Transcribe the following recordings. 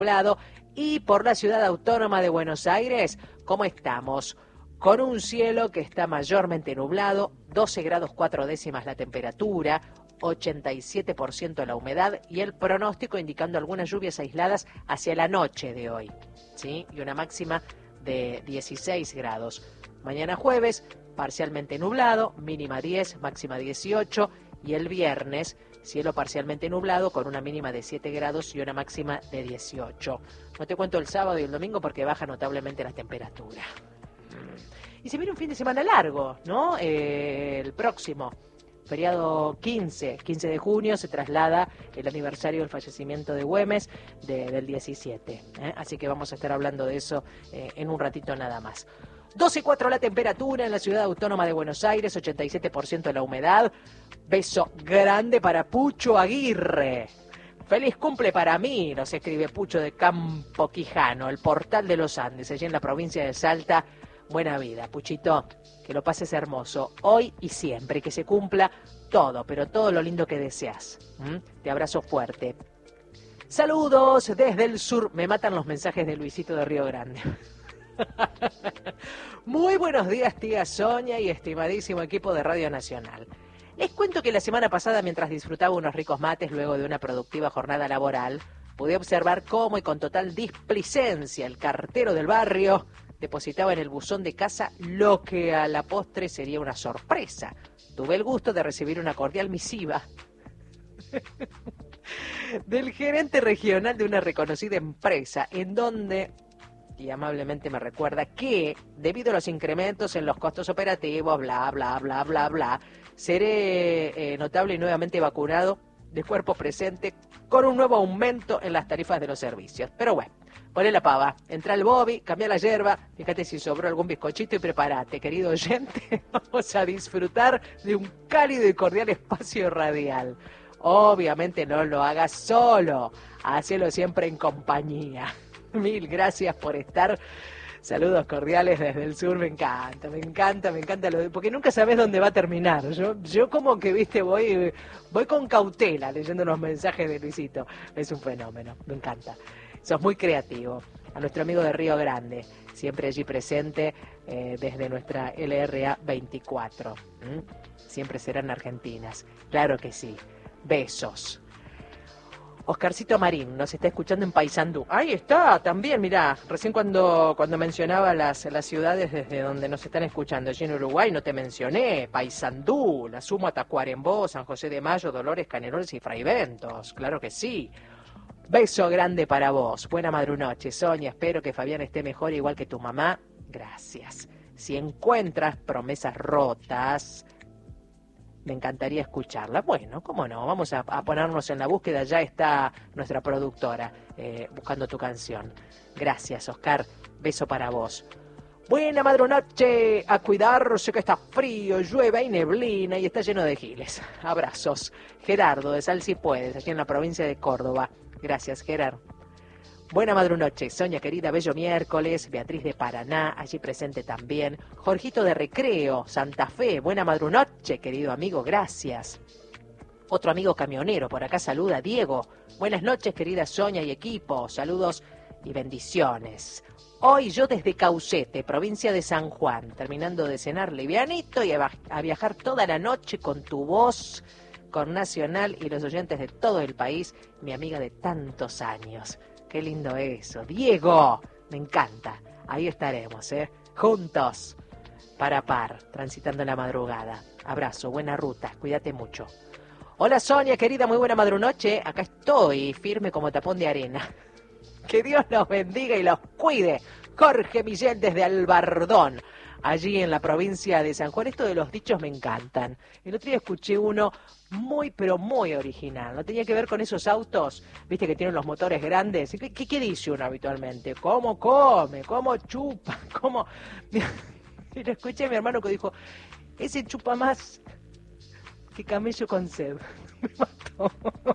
nublado. Y por la ciudad autónoma de Buenos Aires, ¿cómo estamos? Con un cielo que está mayormente nublado, 12 grados 4 décimas la temperatura, 87% la humedad y el pronóstico indicando algunas lluvias aisladas hacia la noche de hoy, ¿sí? Y una máxima de 16 grados. Mañana jueves, parcialmente nublado, mínima 10, máxima 18, y el viernes, cielo parcialmente nublado con una mínima de 7 grados y una máxima de 18. No te cuento el sábado y el domingo porque baja notablemente la temperatura. Y se viene un fin de semana largo, ¿no? El próximo, feriado 15 de junio, se traslada el aniversario del fallecimiento de Güemes del 17. Así que vamos a estar hablando de eso en un ratito nada más. 12,4 la temperatura en la ciudad autónoma de Buenos Aires, 87% la humedad. Beso grande para Pucho Aguirre. Feliz cumple para mí, nos escribe Pucho de Campo Quijano, el portal de los Andes, allí en la provincia de Salta. Buena vida, Puchito, que lo pases hermoso, hoy y siempre, y que se cumpla todo, pero todo lo lindo que deseas. Te abrazo fuerte. Saludos desde el sur, me matan los mensajes de Luisito de Río Grande. Muy buenos días, tía Sonia y estimadísimo equipo de Radio Nacional. Les cuento que la semana pasada, mientras disfrutaba unos ricos mates luego de una productiva jornada laboral, pude observar cómo y con total displicencia el cartero del barrio depositaba en el buzón de casa lo que a la postre sería una sorpresa. Tuve el gusto de recibir una cordial misiva del gerente regional de una reconocida empresa, en donde, y amablemente me recuerda que, debido a los incrementos en los costos operativos, bla, bla, bla, bla, bla, seré notable y nuevamente vacunado de cuerpo presente con un nuevo aumento en las tarifas de los servicios. Pero bueno, poné la pava, entra al Bobby, cambia la yerba, fíjate si sobró algún bizcochito y prepárate, querido oyente, vamos a disfrutar de un cálido y cordial espacio radial. Obviamente no lo hagas solo, hacelo siempre en compañía. Mil gracias por estar. Saludos cordiales desde el sur, me encanta, porque nunca sabes dónde va a terminar. Yo como que, viste, voy con cautela leyendo los mensajes de Luisito. Es un fenómeno, me encanta. Sos muy creativo. A nuestro amigo de Río Grande, siempre allí presente desde nuestra LRA 24. Siempre serán argentinas, claro que sí. Besos. Oscarcito Marín nos está escuchando en Paysandú. Ahí está, también, mirá, recién cuando mencionaba las ciudades desde donde nos están escuchando, allí en Uruguay no te mencioné, Paysandú, La Sumo, Tacuarembó, San José de Mayo, Dolores, Canelones y Fraiventos, claro que sí. Beso grande para vos, buena madrunoche, Sonia, espero que Fabián esté mejor igual que tu mamá, gracias. Si encuentras promesas rotas, me encantaría escucharla. Bueno, cómo no, vamos a ponernos en la búsqueda, ya está nuestra productora buscando tu canción. Gracias, Oscar, beso para vos. Buena madrunoche, a cuidarse que está frío, llueve, hay neblina y está lleno de giles. Abrazos. Gerardo, de Sal Si Puedes, allí en la provincia de Córdoba. Gracias, Gerardo. Buena madrunoche, Sonia querida, bello miércoles, Beatriz de Paraná, allí presente también, Jorgito de Recreo, Santa Fe, buena madrunoche, querido amigo, gracias. Otro amigo camionero, por acá saluda, Diego, buenas noches, querida Sonia y equipo, saludos y bendiciones. Hoy yo desde Caucete, provincia de San Juan, terminando de cenar livianito y a viajar toda la noche con tu voz, con Nacional y los oyentes de todo el país, mi amiga de tantos años. Qué lindo eso. Diego, me encanta. Ahí estaremos, juntos, par a par, transitando la madrugada. Abrazo, buena ruta, cuídate mucho. Hola Sonia, querida, muy buena madrunoche. Acá estoy, firme como tapón de arena. Que Dios los bendiga y los cuide. Jorge Miguel desde Albardón, allí en la provincia de San Juan. Esto de los dichos me encantan. El otro día escuché uno muy, pero muy original. No tenía que ver con esos autos, viste, que tienen los motores grandes. ¿Qué dice uno habitualmente? ¿Cómo come? ¿Cómo chupa? ¿Cómo? Y lo escuché a mi hermano que dijo, ese chupa más que camello con sed. Me mató.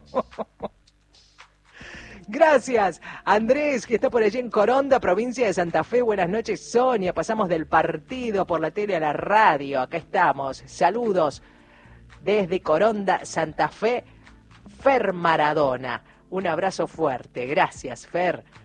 Gracias, Andrés, que está por allí en Coronda, provincia de Santa Fe. Buenas noches, Sonia. Pasamos del partido por la tele a la radio. Acá estamos. Saludos desde Coronda, Santa Fe, Fer Maradona. Un abrazo fuerte. Gracias, Fer.